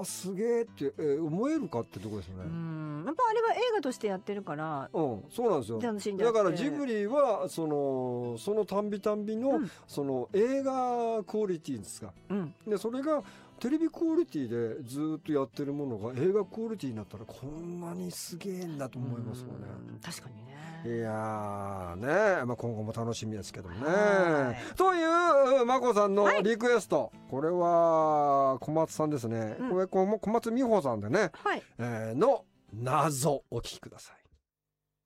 すげえって、思えるかってとこですよね。 やっぱあれは映画としてやってるから、 そうなんですよ。 楽しんでやって。 だからジブリはそのたんびたんびの、その映画クオリティですか、でそれがテレビクオリティでずっとやってるものが映画クオリティになったらこんなにすげえんだと思いますよね。 確かにね。 いやーね、今後も楽しみですけどね。というまこさんのリクエスト、これは小松さんですね。これ小松美穂さんでね、の謎お聞きください。